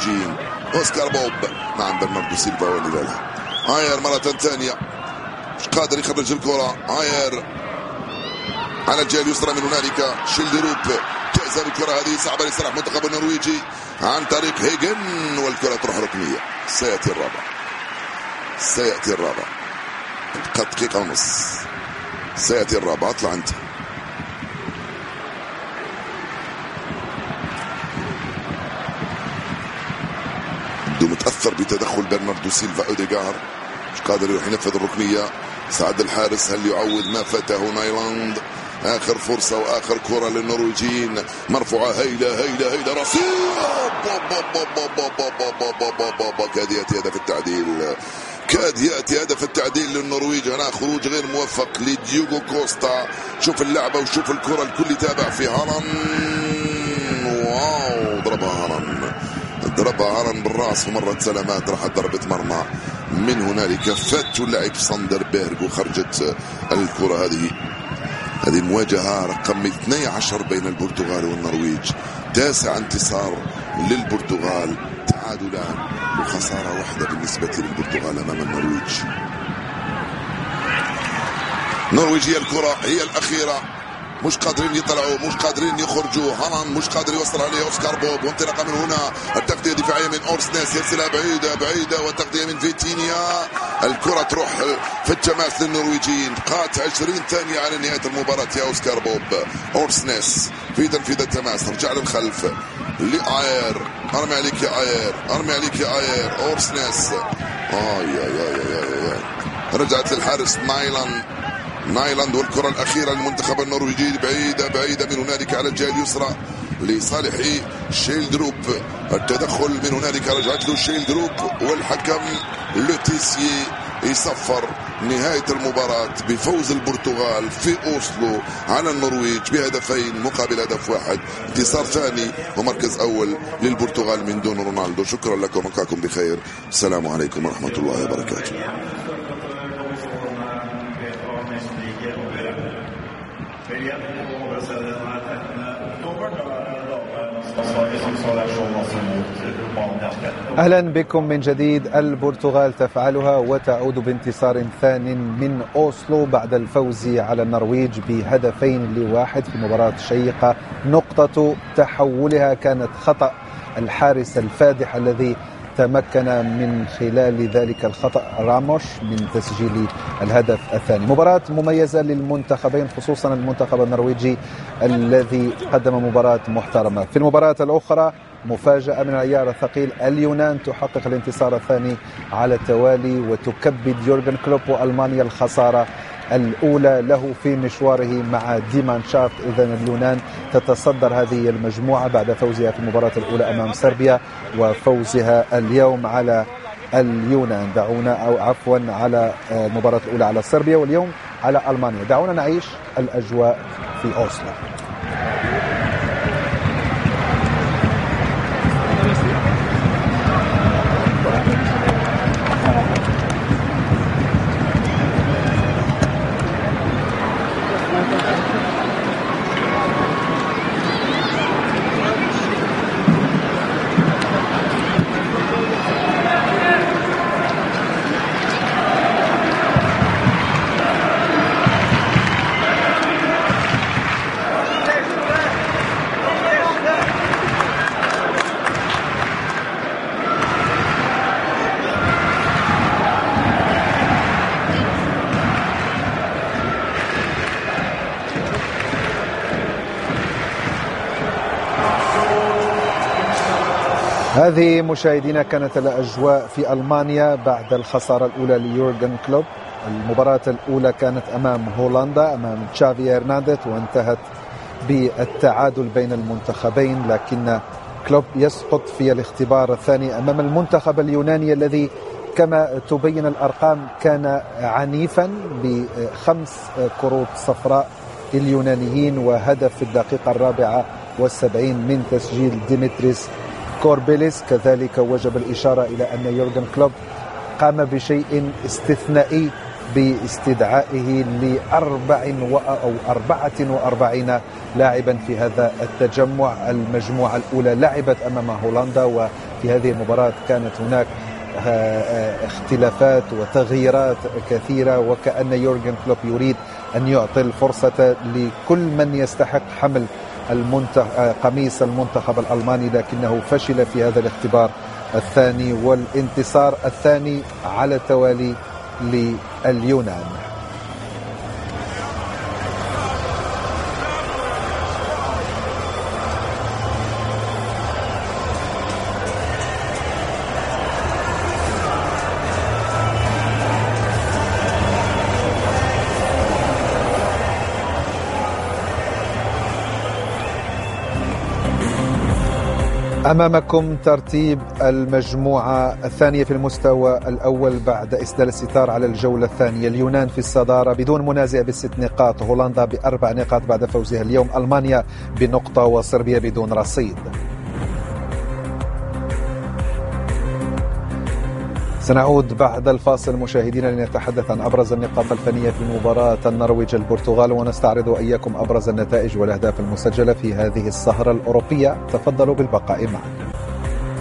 النرويجيين. اوسكار بوب. نعم برناردو سيلفا ولله. عاير مرة ثانية مش قادر يخرج الكرة. عاير على الجهة اليسرى من هنالك شيلدروب تأزل الكرة هذه صعبة لصالح المنتخب النرويجي عن طريق هيجن والكرة تروح ركنية. سيأتي الرابع دقيقة ونص. سيأتي الرابع. اطلع انت. متأثر بتدخل برناردو سيلفا. أوديغار مش قادر يروح ينفذ الركنية. سعد الحارس هل يعوض ما فاته نايلاند؟ آخر فرصة وآخر كرة للنرويجيين مرفوعة. هيلة رصيد. كاد يأتي هدف التعديل للنرويج. هنا خروج غير موفق لديوغو كوستا. شوف اللعبة وشوف الكرة، الكل يتابع في هاران. واو ضربها هاران بالراس ومرت سلامات راحت ضربة مرمى. من هنالك فات اللاعب ساندر بيرغ وخرجت الكرة. هذه مواجهة رقم 12 بين البرتغال والنرويج. 9 انتصار للبرتغال، تعادلان وخسارة واحدة بالنسبة للبرتغال أمام النرويج. نرويجيا الكرة هي الأخيرة، مش قادرين يطلعوا، مش قادرين يخرجوا. هاران مش قادر يوصلها لأوسكار بوب، وانطلاقة من هنا التغطية الدفاعية من أورسنيس يرسلها بعيدة والتغطية من فيتينيا. الكرة تروح في التماس للنرويجيين. بقات 20 ثانية على نهاية المباراة يا أوسكار بوب. أورسنيس في تنفيذ التماس، رجع للخلف لآير. ارمي عليك يا آير. أورسنيس رجعت للحارس نايلاند والكرة الأخيرة للمنتخب النرويجي بعيدة من هنالك على الجهة اليسرى لصالح شيلدروب. التدخل من هنالك رجعت له شيلدروب والحكم لوتيسيي يصفر نهاية المباراة بفوز البرتغال في أوسلو على النرويج بهدفين مقابل هدف واحد. انتصار ثاني ومركز أول للبرتغال من دون رونالدو. شكرا لكم، ألقاكم بخير. السلام عليكم ورحمة الله وبركاته. أهلا بكم من جديد. البرتغال تفعلها وتعود بانتصار ثان من أوسلو بعد الفوز على النرويج ب2-1 في مباراة شيقة. نقطة تحولها كانت خطأ الحارس الفادح الذي تمكن من خلال ذلك الخطأ راموش من تسجيل الهدف الثاني. مباراة مميزة للمنتخبين، خصوصا المنتخب النرويجي الذي قدم مباراة محترمة. في المباراة الأخرى مفاجأة من العيار الثقيل، اليونان تحقق الانتصار الثاني على التوالي وتكبد يورغن كلوب وألمانيا الخسارة الأولى له في مشواره مع ديمانشافت. إذن اليونان تتصدر هذه المجموعة بعد فوزها في المباراة الأولى أمام صربيا وفوزها اليوم على اليونان. على المباراة الأولى على صربيا واليوم على ألمانيا. دعونا نعيش الأجواء في أوسلو. هذه مشاهدينا كانت الأجواء في ألمانيا بعد الخسارة الأولى ليورغن كلوب. المباراة الأولى كانت أمام هولندا أمام تشافي هرنانديز وانتهت بالتعادل بين المنتخبين، لكن كلوب يسقط في الاختبار الثاني أمام المنتخب اليوناني الذي كما تبين الأرقام كان عنيفا ب5 كروت صفراء اليونانيين وهدف في الدقيقة 74 من تسجيل ديمتريس كوربيليس. كذلك وجب الإشارة إلى أن يورغن كلوب قام بشيء استثنائي باستدعائه 44 لاعبا في هذا التجمع. المجموعة الأولى لعبت أمام هولندا، وفي هذه المباراة كانت هناك اختلافات وتغييرات كثيرة، وكأن يورجن كلوب يريد أن يعطي الفرصة لكل من يستحق حمل قميص المنتخب الألماني، لكنه فشل في هذا الاختبار الثاني، والانتصار الثاني على التوالي لليونان. أمامكم ترتيب المجموعة الثانية في المستوى الأول بعد إسدال الستار على الجولة الثانية. اليونان في الصدارة بدون منازع ب6 نقاط، هولندا ب4 نقاط بعد فوزها اليوم، ألمانيا بنقطة، وصربيا بدون رصيد. سنعود بعد الفاصل مشاهدينا لنتحدث عن أبرز النقاط الفنية في مباراة النرويج البرتغال، ونستعرض إياكم أبرز النتائج والأهداف المسجلة في هذه السهرة الأوروبية. تفضلوا بالبقاء معنا.